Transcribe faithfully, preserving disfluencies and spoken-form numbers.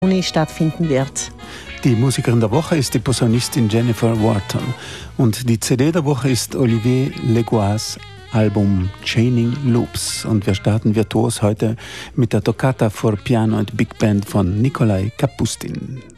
Uni stattfinden wird. Die Musikerin der Woche ist die Posaunistin Jennifer Wharton und die C D der Woche ist Olivier Legois Album Chaining Loops. Und wir starten virtuos heute mit der Toccata for Piano and Big Band von Nikolai Kapustin.